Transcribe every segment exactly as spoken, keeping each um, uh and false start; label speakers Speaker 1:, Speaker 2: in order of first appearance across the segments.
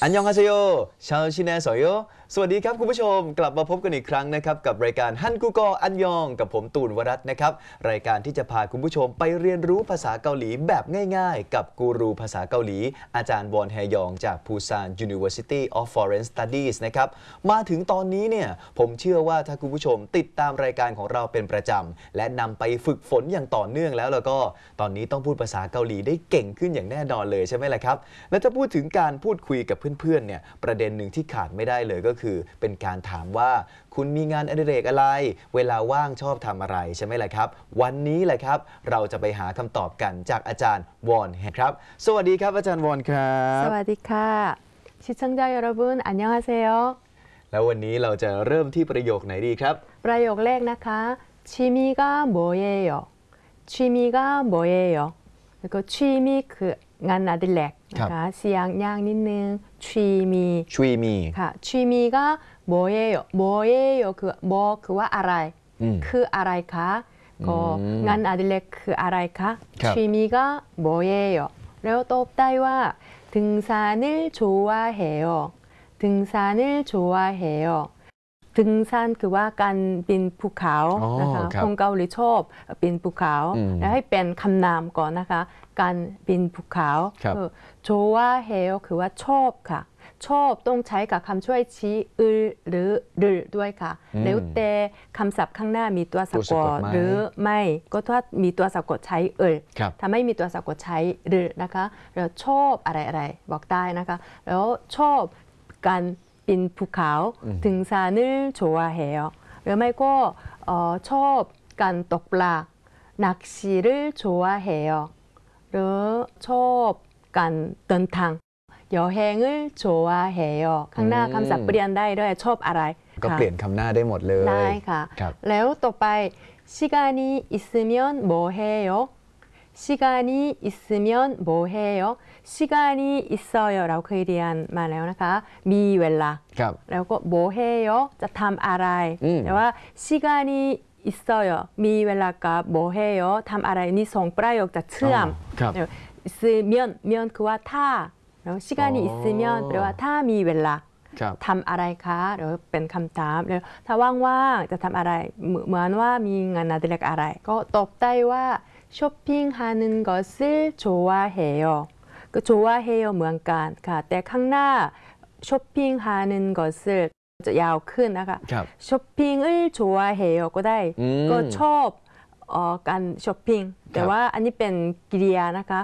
Speaker 1: อันยองฮาเซโยชาวชินแนสอยโยสวัสดีครับคุณผู้ชมกลับมาพบกันอีกครั้งนะครับกับรายการฮันกูกออันยองกับผมตูนวรัตน์นะครับรายการที่จะพาคุณผู้ชมไปเรียนรู้ภาษาเกาหลีแบบง่ายๆกับกูรูภาษาเกาหลีอาจารย์วอนแฮยองจากปูซาน University of Foreign Studies นะครับมาถึงตอนนี้เนี่ยผมเชื่อว่าถ้าคุณผู้ชมติดตามรายการของเราเป็นประจำและนำไปฝึกฝนอย่างต่อเนื่องแล้วแล้วก็ตอนนี้ต้องพูดภาษาเกาหลีได้เก่งขึ้นอย่างแน่นอนเลยใช่ไหมล่ะครับและถ้าพูดถึงการพูดคุยกับเพื่อนๆเนี่ยประเด็นหนึ่งที่ขาดไม่ได้เลยก็คือเป็นการถามว่าคุณมีงานอดิเรกอะไรเวลาว่างชอบทำอะไรใช่ไหมล่ะครับวันนี้แหละครับเราจะไปหาคำตอบกันจากอาจารย์วอนครับสวัสดีครับอาจารย์วอนครับ
Speaker 2: สวัสดีค่ะ시청자여러분 안녕하세요
Speaker 1: แล้ววันนี้เราจะเริ่มที่ประโยคไหนดีครับ
Speaker 2: ประโยคแรกนะคะ취미가 뭐예요 취미가 뭐예요 그리고 취미 그งานอดิเรกนะคะเสียงยากนิดนึง취미
Speaker 1: 취미
Speaker 2: ค่ะ취미가 뭐예요 뭐예요คือ뭐คือว่าอะไรคืออะไรคะก็งานอดิเรกคืออะไรคะ취미가 뭐예요แล้วตอบได้ว่า등산을 좋아해요. 등산을 좋아해요. 등산 คือว่าการปีนภูเขานะคะคนเกาหลีชอบปีนภูเขาแล้วให้เป็นคำนามก่อนนะคะการปีนภูเขา좋아해요 คือว่าชอบค่ะชอบต้องใช้กับคำช่วยชี้อึลหรือรึด้วยค่ะแล้วแต่คำศัพท์ข้างหน้ามีตัวสะกดหรือไม่ก็ถ้ามีตัวสะกดใช้อึลถ้าไม่มีตัวสะกดใช้รึนะคะแล้วชอบอะไรๆบอกได้นะคะแล้วชอบการปีนภูเขา등산을 좋아해요หรือไม่ก็ชอบการตกปลา낚시를 좋아해요หรือชอบการเดินทาง여행을 좋아해요 ข้างหน้าคำศัพท์เปลี่ยนได้ด้วยชอบอะไร
Speaker 1: ก็เปลี่ยนคำหน้าได้หมดเลย
Speaker 2: ได้ค่ะแล้วต่อไป시간이 있으면 뭐 해요 시간이 있으면 뭐 해요 시간이 있어요 เราเคยเรียนมาแล้วนะคะมีเวลาแล้วก็뭐 해요จะทำอะไรแต่ว่า시간이 있어요มีเวลากับ뭐 해요ทำอะไรนี่สองประโยคจะเชื่อม있으면 면คือว่าถ้าแล้ว시간이 있으면แปลว่าถ้ามีเวลาทำอะไรคะหรือเป็นคำถามแล้วถ้าว่างๆจะทำอะไรเหมือนว่ามีงานอดิเรกอะไรก็ตอบได้ว่า쇼핑하는 것을 좋아해요ก็좋아해요เหมือนกันค่ะแต่ข้างหน้า쇼핑하는 것을จะยาวขึ้นนะคะ쇼핑을 좋아해요ก็ได้ก็ชอบการช้อปปิ้งแต่ว่าอันนี้เป็นกริยานะคะ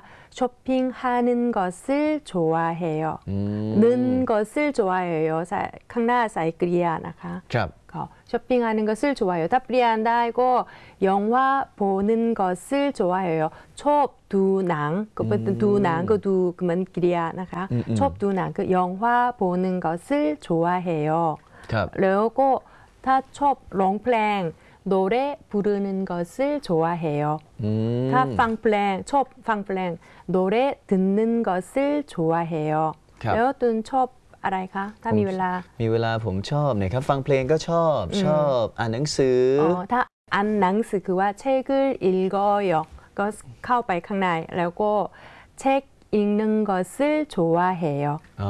Speaker 2: 쇼핑하는 것을 좋아해요 는 것을 좋아해요ข้างหน้าใส่กริยานะคะ쇼핑하는 것을 좋아해요ถ้าเปลี่ยนได้ก็영화 보는 것을 좋아해요ชอบดูหนังก็เป็นดูหนังก็ดูเหมือนกริยานะคะชอบดูหนังคือ영화 보는 것을 좋아해요แล้วก็ถ้าชอบร้องเพลง노래 부르는 것을 좋아해요. 다 팡플랭, 첩 팡플랭, 노래 듣는 것을 좋아해요. แล้วตุนชอบอะไรคะถ้ามีเวลา
Speaker 1: มีเวลาผมชอบเนี่ยครับฟังเพลงก็ชอบชอบอ่านหนังสือ
Speaker 2: ถ้าอ่านหนังสือคือว่า책을 읽어요. ก็เข้าไปข้างในแล้วก็책 읽는 것을 좋아해요.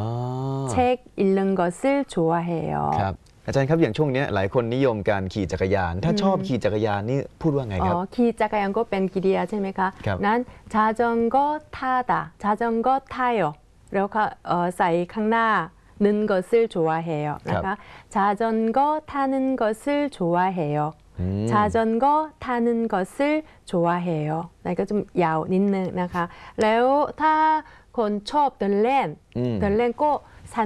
Speaker 2: 책 읽는 것을 좋아해요.
Speaker 1: ครับอาจารย์ครับอย่างช่วงนี้หลายคนนิยมการขี่จักรยานถ้าชอบขี่จักรยานนี่พูดว่าไงครับ
Speaker 2: ขี่จักรยานก็เป็นกริยาใช่ไหมคะนั้น자전거 타다 자전거 타요แล้วก็ใส่ข้างหน้า는 것을 좋아해요นะคะ자전거 타는 것을 좋아해요 자전거 타는 것을 좋아해요นั่นก็จะยาวนิดนึงนะคะแล้วถ้าคนชอบเดินเล่นเดินเล่นก็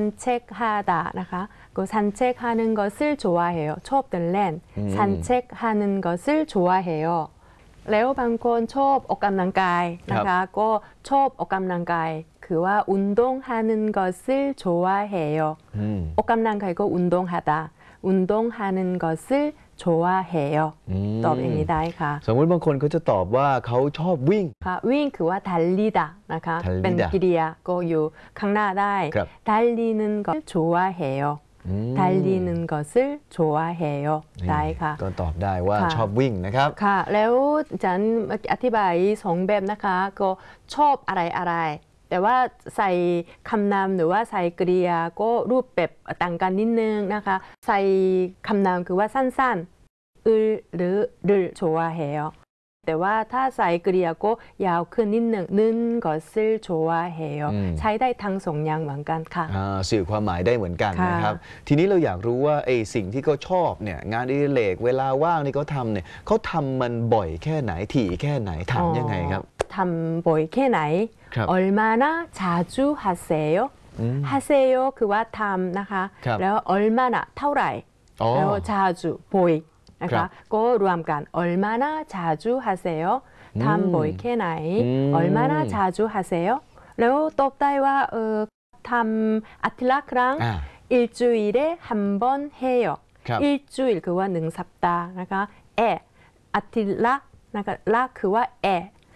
Speaker 2: 산책하다นะคะ그 산책하는 것을 좋아해요.ชอบเดินเล่น 산책하는 것을 좋아해요. แล้วบางคนชอบออกกำลังกายนะคะก็ชอบออกกำลังกายคือว่า운동하는 것을 좋아해요. ออกกำลังกายก็운동하다. 운동하는 것을 좋아해요. ตอบอย่างนี้ได้ค่ะ
Speaker 1: สมมติบางคนเขาจะตอบว่าเขาชอบวิ่ง
Speaker 2: ค่ะวิ่งคือว่า달리다นะคะเป็นกริยาก็อยู่ข้างหน้าได้ 달리는 것을 좋아해요. 달리는 것을 좋아해요. ได้ค่ะ
Speaker 1: ก็ตอบได้ว่าชอบวิ่งนะครับ
Speaker 2: ค่ะแล้วฉันอธิบายสองแบบนะคะก็ชอบอะไรอะไรแต่ว่าใส่คำนามหรือว่าใส่กริยาก็รูปแบบต่างกันนิดนึงนะคะใส่คำนามคือว่าสั้นๆ을หรือ를 좋아해요แต่ว่าถ้าใส่กริยาก็ยาวขึ้นนิดหนึ่ง는 것을 좋아해요 ใช้ได้ทั้งสองอย่างเหมือนกันค่ะ
Speaker 1: อ่าสื่อความหมายได้เหมือนกัน
Speaker 2: ค่ะ
Speaker 1: นะครับทีนี้เราอยากรู้ว่าไอ้สิ่งที่เขาชอบเนี่ยงานอดิเรกเวลาว่างที่เขาทำเนี่ยเขาทำมันบ่อยแค่ไหนถี่แค่ไหนทำยังไงครับ
Speaker 2: ทำบ่อยแค่ไหน
Speaker 1: ครับ
Speaker 2: 얼마나 자주 하세요
Speaker 1: อืม
Speaker 2: 하세요 คือว่าทำนะคะ
Speaker 1: ครับ
Speaker 2: แล้ว 얼마나 เท่าไหร่
Speaker 1: อ๋อ
Speaker 2: แล้ว 자주 บ่อยนะ
Speaker 1: ครั
Speaker 2: คะ
Speaker 1: บ
Speaker 2: ก็รวมกัน 얼마나 자주 하세요 ทำบ่อยแค่ไหน
Speaker 1: อืม
Speaker 2: 얼마나 자주 하세요 แล้วตอบได้ว่าเออทำอาทิตย์ละครั้ง
Speaker 1: อ่า
Speaker 2: 일주일에 한 번 해요
Speaker 1: ครับ
Speaker 2: 일주일 คือว่าหนึ่งสัปดาห์นะคะ에อาทิตย์ละนะคะละคือว่า에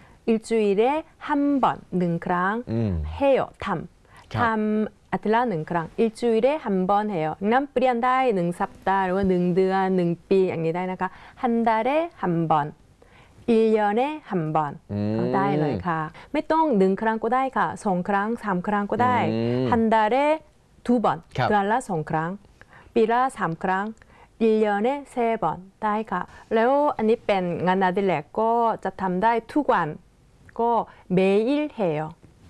Speaker 2: 일주일에 한 번หนึ่งครั้ง
Speaker 1: อืม
Speaker 2: 해요ท
Speaker 1: ครับ
Speaker 2: ำทำอาทิตย์ละหนึ่งครั้ง 일주일에 한 번 해요 นั้นเปลี่ยนได้หนึ่งสัปดาห์หรือว่าหนึ่งเดือนหนึ่งปีอย่างนี้ได้นะคะ 한 달에 한 번 일 년에 한 번
Speaker 1: อืม
Speaker 2: ได้เลยค่ะ ไม่ต้องหนึ่งครั้งก็ได้ค่ะสองครั้งสามครั้งก็ได้
Speaker 1: อืม
Speaker 2: 한 달에 두 번
Speaker 1: ครับ
Speaker 2: เดือนละสองครั้งปีละสามครั้ง일 년에 세 번ได้ค่ะแล้วอันนี้เป็นงานอดิเรกก็จะทำได้ทุกวันก็매일 해요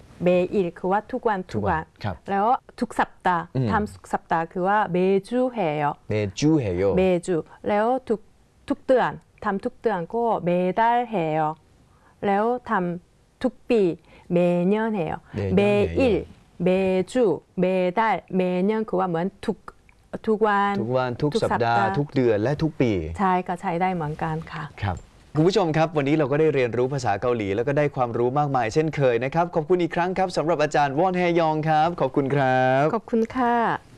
Speaker 2: 매일คือว่าทุกวันทุกวัน
Speaker 1: ครับ
Speaker 2: แล้วทุกสัปดาห์
Speaker 1: อืม
Speaker 2: ทำทุกสัปดาห์คือว่า매주 해요
Speaker 1: เมจูเฮโย
Speaker 2: 매주แล้วทุกทุกเดือนทำทุกเดือนก็매달 해요 แล้วทำทุกปี매년 해요
Speaker 1: 매년
Speaker 2: 매일
Speaker 1: 해요.
Speaker 2: 매주 매달 매년คือว่าเหมือนทุกทุกวัน
Speaker 1: ทุกวันทุกสัปดาห์ทุกเดือนและทุกปี
Speaker 2: ใช่ก็ใช้ได้เหมือนกันค่ะ
Speaker 1: ครับคุณผู้ชมครับวันนี้เราก็ได้เรียนรู้ภาษาเกาหลี แล้วก็ได้ความรู้มากมายเช่นเคยนะครับขอบคุณอีกครั้งครับสำหรับอาจารย์วอนแฮยองครับขอบคุณครับ
Speaker 2: ขอบคุณค่ะ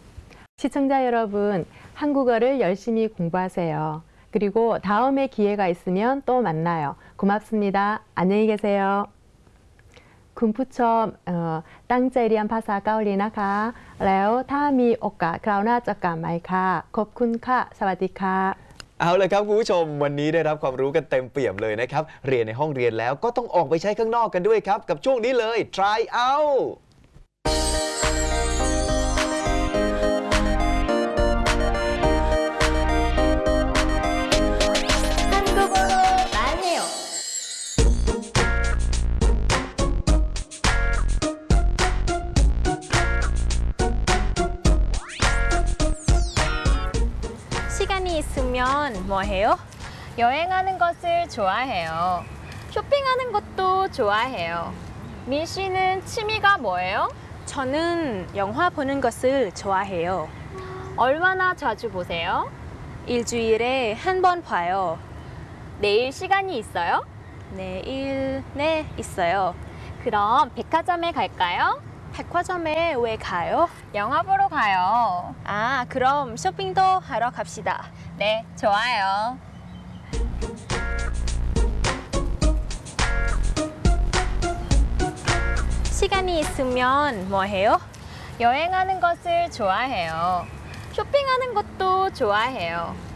Speaker 2: 시청자 여러분 한국어를 열심히 공부하세요. 그리고 다음에 기회가 있으면 또 만나요. 고맙습니다. 안녕히 계세요. คุณผู้ชมเอ่อตั้งใจเรียนภาษาเกาหลีนะคะ แล้วถ้ามีโอกาสคราวหน้าจะกลับมาอีกค่ะ ขอบคุณค่ะ สวัสดีค่ะ
Speaker 1: เอาเลยครับคุณผู้ชมวันนี้ได้รับความรู้กันเต็มเปี่ยมเลยนะครับเรียนในห้องเรียนแล้วก็ต้องออกไปใช้ข้างนอกกันด้วยครับกับช่วงนี้เลย try out
Speaker 3: 한국어로 말해요. 시간이 있으면 뭐 해요? 여행하는 것을 좋아해요. 쇼핑하는 것도 좋아해요. 민 씨는 취미가 뭐예요?
Speaker 4: 저는 영화 보는 것을 좋아해요.
Speaker 3: 얼마나 자주 보세요?
Speaker 4: 일주일에 한 번 봐요.
Speaker 3: 내일 시간이 있어요?
Speaker 4: 내일, 네, 있어요.
Speaker 3: 그럼 백화점에 갈까요?
Speaker 4: 백화점에 왜 가요?
Speaker 3: 영화 보러 가요.
Speaker 4: 아, 그럼 쇼핑도 하러 갑시다.
Speaker 3: 네, 좋아요.
Speaker 4: 시간이 있으면 뭐 해요?
Speaker 3: 여행하는 것을 좋아해요. 쇼핑하는 것도 좋아해요.